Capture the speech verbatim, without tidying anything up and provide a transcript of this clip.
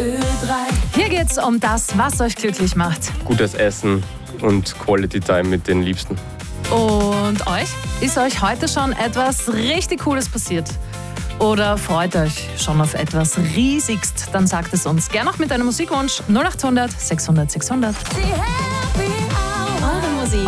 Ö drei. Hier geht's um das, was euch glücklich macht. Gutes Essen und Quality Time mit den Liebsten. Und euch? Ist euch heute schon etwas richtig Cooles passiert? Oder freut euch schon auf etwas Riesigst? Dann sagt es uns. Gerne auch mit einem Musikwunsch null acht hundert sechshundert sechshundert. Die Happy